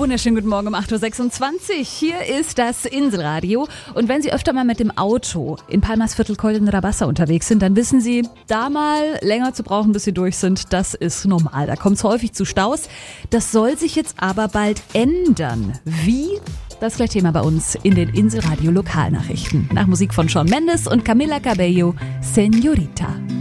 Wunderschönen guten Morgen um 8.26 Uhr. Hier ist das Inselradio. Und wenn Sie öfter mal mit dem Auto in Palmas Viertel Colden-Rabassa unterwegs sind, dann wissen Sie, da mal länger zu brauchen, bis Sie durch sind, das ist normal. Da kommt es häufig zu Staus. Das soll sich jetzt aber bald ändern. Wie? Das ist gleich Thema bei uns in den Inselradio Lokalnachrichten. Nach Musik von Shawn Mendes und Camila Cabello, Señorita.